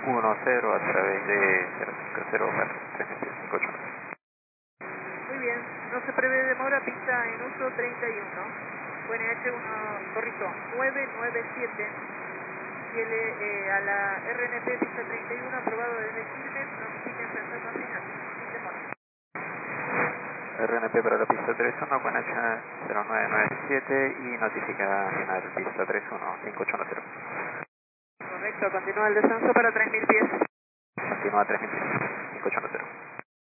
510 a través de 050 Muy bien, no se prevé demora, pista en uso 31. QNH 997. A la RNP pista 31, aprobado desde Quilmes, notifiquen retorno final. Sin demora. RNP para la pista 31, QNH 0997 y notifica final pista 31, 5810. Correcto, continúa el descenso para 3000 pies. Continúa 3000, 5810.